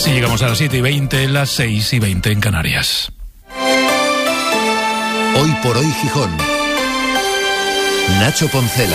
Así llegamos a las 7:20, las 6:20 en Canarias. Hoy por hoy Gijón. Nacho Poncela.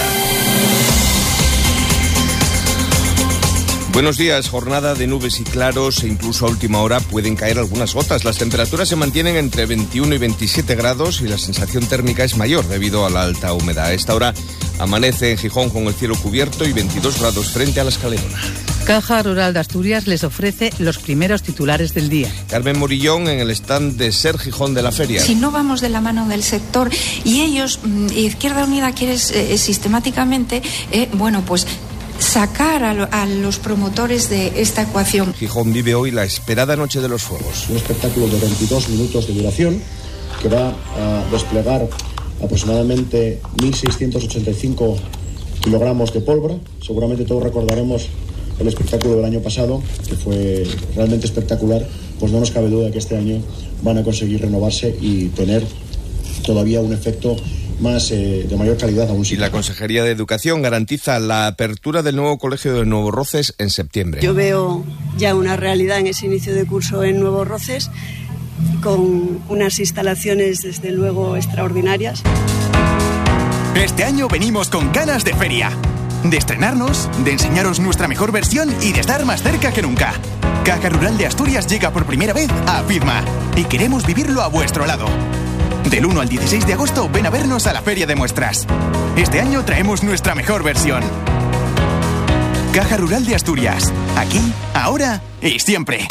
Buenos días. Jornada de nubes y claros e incluso a última hora pueden caer algunas gotas. Las temperaturas se mantienen entre 21 y 27 grados y la sensación térmica es mayor debido a la alta humedad. A esta hora amanece en Gijón con el cielo cubierto y 22 grados frente a la Escalerona. Caja Rural de Asturias les ofrece los primeros titulares del día. Carmen Morillón en el stand de Ser Gijón de la feria. Si no vamos de la mano del sector y ellos, Izquierda Unida quiere sistemáticamente, sacar a los promotores de esta ecuación. Gijón vive hoy la esperada Noche de los Fuegos. Un espectáculo de 22 minutos de duración que va a desplegar aproximadamente 1.685 kilogramos de pólvora. Seguramente todos recordaremos el espectáculo del año pasado, que fue realmente espectacular. Pues no nos cabe duda que este año van a conseguir renovarse y tener todavía un efecto más de mayor calidad aún. Y la Consejería de Educación garantiza la apertura del nuevo colegio de Nuevo Roces en septiembre. Yo veo ya una realidad en ese inicio de curso en Nuevo Roces, con unas instalaciones desde luego extraordinarias. Este año venimos con ganas de feria, de estrenarnos, de enseñaros nuestra mejor versión y de estar más cerca que nunca. Caja Rural de Asturias llega por primera vez a FIDMA y queremos vivirlo a vuestro lado. Del 1 al 16 de agosto ven a vernos a la Feria de Muestras. Este año traemos nuestra mejor versión. Caja Rural de Asturias. Aquí, ahora y siempre.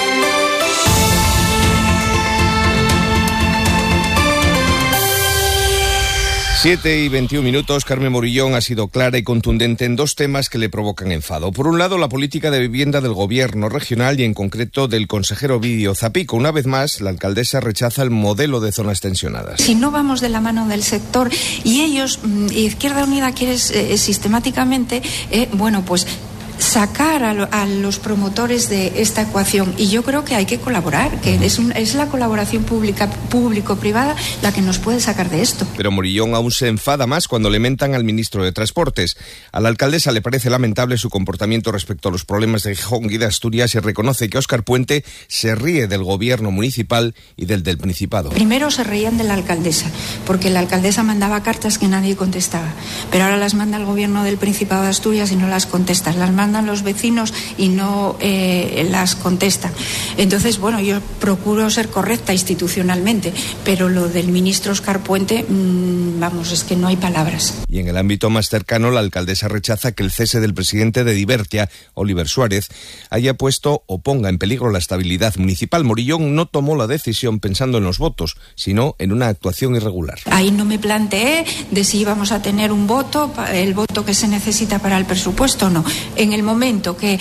7:21. Carmen Morillón ha sido clara y contundente en dos temas que le provocan enfado. Por un lado, la política de vivienda del gobierno regional y en concreto del consejero Ovidio Zapico. Una vez más, la alcaldesa rechaza el modelo de zonas tensionadas. Si no vamos de la mano del sector y ellos, Izquierda Unida quiere sistemáticamente, sacar a los promotores de esta ecuación, y yo creo que hay que colaborar, que es la colaboración público-privada la que nos puede sacar de esto. Pero Morillón aún se enfada más cuando le mentan al ministro de Transportes. A la alcaldesa le parece lamentable su comportamiento respecto a los problemas de Gijón y de Asturias y reconoce que Óscar Puente se ríe del gobierno municipal y del Principado. Primero se reían de la alcaldesa, porque la alcaldesa mandaba cartas que nadie contestaba, pero ahora las manda el gobierno del Principado de Asturias y no las contesta, las mandan los vecinos y no las contestan. Entonces, yo procuro ser correcta institucionalmente, pero lo del ministro Óscar Puente, es que no hay palabras. Y en el ámbito más cercano, la alcaldesa rechaza que el cese del presidente de Divertia, Oliver Suárez, haya puesto o ponga en peligro la estabilidad municipal. Morillón no tomó la decisión pensando en los votos, sino en una actuación irregular. Ahí no me planteé de si íbamos a tener un voto, el voto que se necesita para el presupuesto o no. En el momento que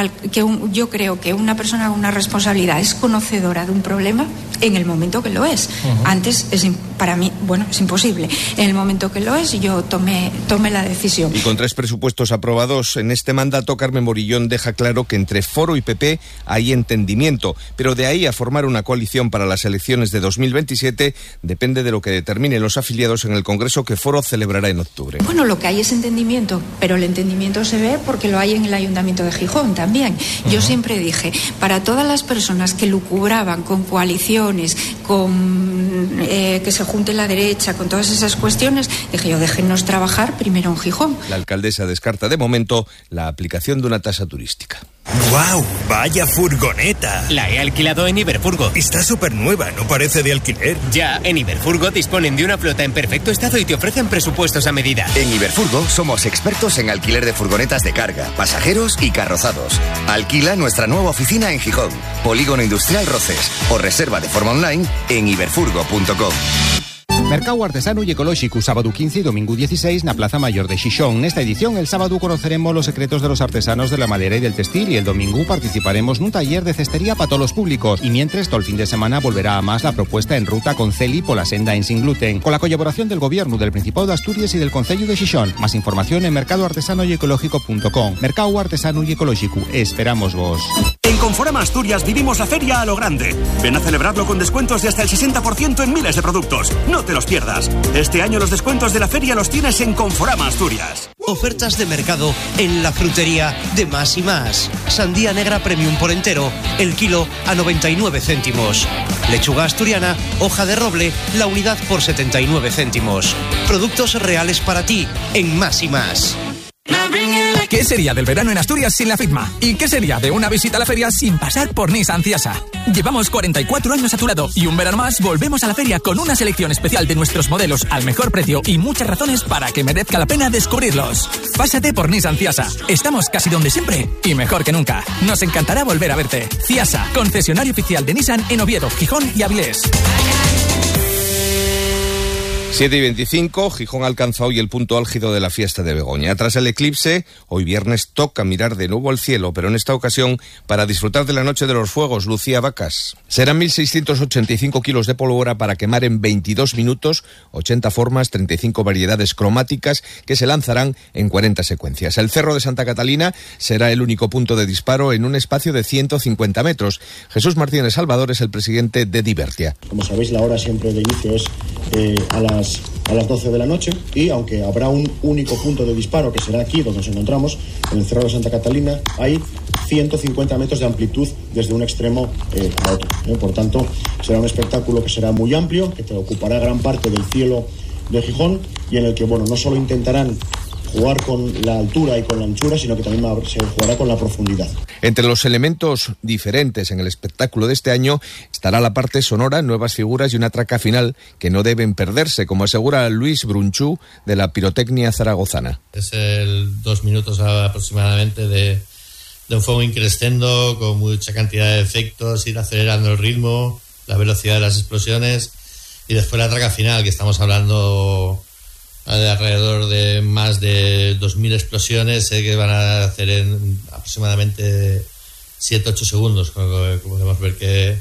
yo creo que una persona con una responsabilidad es conocedora de un problema, en el momento que lo es. Antes, para mí, es imposible. En el momento que lo es, yo tomé la decisión. Y con 3 presupuestos aprobados en este mandato, Carmen Morillón deja claro que entre Foro y PP hay entendimiento, pero de ahí a formar una coalición para las elecciones de 2027 depende de lo que determinen los afiliados en el Congreso que Foro celebrará en octubre. Lo que hay es entendimiento, pero el entendimiento se ve porque lo hay en el Ayuntamiento de Gijón también. Yo siempre dije, para todas las personas que lucubraban con coaliciones, con que se junte la derecha, con todas esas cuestiones, dije yo, déjennos trabajar primero en Gijón. La alcaldesa descarta de momento la aplicación de una tasa turística. ¡Guau! ¡Vaya furgoneta! La he alquilado en Iberfurgo. Está súper nueva, ¿no parece de alquiler? Ya, en Iberfurgo disponen de una flota en perfecto estado y te ofrecen presupuestos a medida. En Iberfurgo somos expertos en alquiler de furgonetas de carga, pasajeros y carrozados. Alquila nuestra nueva oficina en Gijón, Polígono Industrial Roces, o reserva de forma online en iberfurgo.com. Mercado Artesano y Ecológico, sábado 15 y domingo 16 na Plaza Mayor de Xixón. En esta edición, el sábado conoceremos los secretos de los artesanos de la madera y del textil y el domingo participaremos en un taller de cestería para todos los públicos. Y mientras, todo el fin de semana volverá a más la propuesta en ruta con Celi por la senda en sin gluten, con la colaboración del Gobierno, del Principado de Asturias y del Concello de Xixón. Más información en mercadoartesanoyecológico.com. Mercado Artesano y Ecológico. Esperamos vos. En Conforama Asturias vivimos la feria a lo grande. Ven a celebrarlo con descuentos de hasta el 60% en miles de productos. No te los pierdas. Este año los descuentos de la feria los tienes en Conforama Asturias. Ofertas de mercado en la frutería de Más y Más. Sandía negra premium por entero, el kilo a 99 céntimos. Lechuga asturiana, hoja de roble, la unidad por 79 céntimos. Productos reales para ti en Más y Más. ¿Qué sería del verano en Asturias sin la FITMA? ¿Y qué sería de una visita a la feria sin pasar por Nissan Ciasa? Llevamos 44 años a tu lado y un verano más volvemos a la feria con una selección especial de nuestros modelos al mejor precio y muchas razones para que merezca la pena descubrirlos. Pásate por Nissan Ciasa. Estamos casi donde siempre y mejor que nunca. Nos encantará volver a verte. Ciasa, concesionario oficial de Nissan en Oviedo, Gijón y Avilés. 7:25, Gijón alcanza hoy el punto álgido de la fiesta de Begoña. Tras el eclipse, hoy viernes toca mirar de nuevo al cielo, pero en esta ocasión para disfrutar de la noche de los fuegos. Lucía Vacas. Serán 1.685 kilos de pólvora para quemar en 22 minutos, 80 formas, 35 variedades cromáticas que se lanzarán en 40 secuencias. El Cerro de Santa Catalina será el único punto de disparo en un espacio de 150 metros. Jesús Martínez Salvador es el presidente de Divertia. Como sabéis, la hora siempre de inicio es a las 12 de la noche, y aunque habrá un único punto de disparo, que será aquí donde nos encontramos, en el Cerro de Santa Catalina, hay 150 metros de amplitud desde un extremo a otro. Por tanto, será un espectáculo que será muy amplio, que te ocupará gran parte del cielo de Gijón, y en el que, no solo intentarán jugar con la altura y con la anchura, sino que también se jugará con la profundidad. Entre los elementos diferentes en el espectáculo de este año estará la parte sonora, nuevas figuras y una traca final que no deben perderse, como asegura Luis Brunchú de la Pirotecnia Zaragozana. Es el 2 minutos aproximadamente de un fuego increscendo con mucha cantidad de efectos, ir acelerando el ritmo, la velocidad de las explosiones, y después la traca final, que estamos hablando de alrededor de más de 2.000 explosiones que van a hacer en aproximadamente 7-8 segundos. Como podemos ver que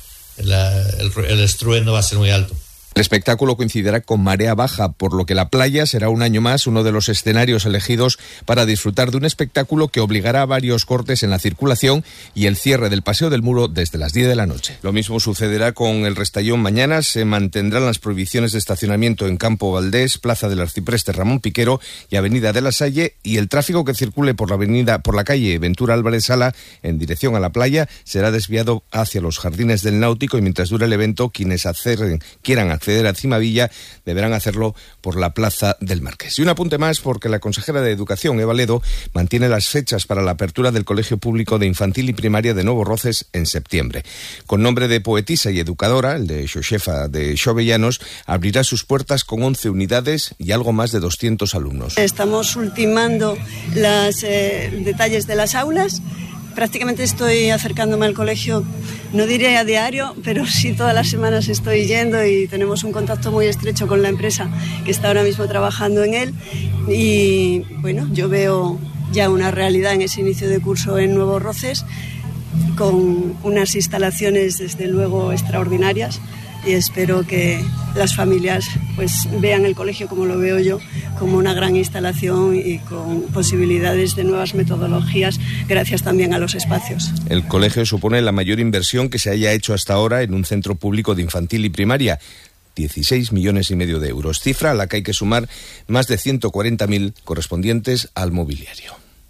el estruendo va a ser muy alto. El espectáculo coincidirá con marea baja, por lo que la playa será un año más uno de los escenarios elegidos para disfrutar de un espectáculo que obligará a varios cortes en la circulación y el cierre del Paseo del Muro desde las 10 de la noche. Lo mismo sucederá con el Restallón mañana. Se mantendrán las prohibiciones de estacionamiento en Campo Valdés, Plaza del Arcipreste Ramón Piquero y Avenida de la Salle, y el tráfico que circule por la calle Ventura Álvarez Sala en dirección a la playa será desviado hacia los Jardines del Náutico, y mientras dure el evento, quienes quieran acceder a Cimavilla deberán hacerlo por la Plaza del Marqués. Y un apunte más, porque la consejera de Educación, Eva Ledo, mantiene las fechas para la apertura del Colegio Público de Infantil y Primaria de Nuevo Roces en septiembre. Con nombre de poetisa y educadora, el de Xoxefa de Xovellanos abrirá sus puertas con 11 unidades y algo más de 200 alumnos. Estamos ultimando los detalles de las aulas. Prácticamente estoy acercándome al colegio, no diré a diario, pero sí todas las semanas estoy yendo, y tenemos un contacto muy estrecho con la empresa que está ahora mismo trabajando en él. Y yo veo ya una realidad en ese inicio de curso en Nuevos Roces, con unas instalaciones desde luego extraordinarias, y espero que las familias vean el colegio como lo veo yo, como una gran instalación y con posibilidades de nuevas metodologías, gracias también a los espacios. El colegio supone la mayor inversión que se haya hecho hasta ahora en un centro público de infantil y primaria, 16,5 millones de euros, cifra a la que hay que sumar más de 140.000 correspondientes al mobiliario.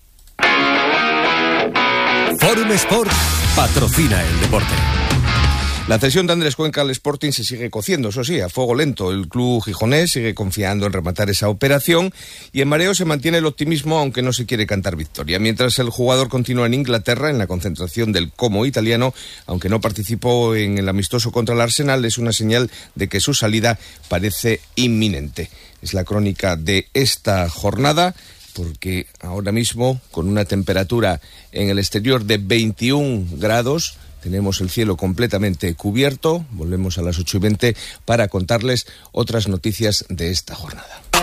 Forum Sport patrocina el deporte. La cesión de Andrés Cuenca al Sporting se sigue cociendo, eso sí, a fuego lento. El club gijonés sigue confiando en rematar esa operación, y en mareo se mantiene el optimismo, aunque no se quiere cantar victoria. Mientras el jugador continúa en Inglaterra en la concentración del Como italiano, aunque no participó en el amistoso contra el Arsenal, es una señal de que su salida parece inminente. Es la crónica de esta jornada, porque ahora mismo, con una temperatura en el exterior de 21 grados, tenemos el cielo completamente cubierto. Volvemos a las 8:20 para contarles otras noticias de esta jornada.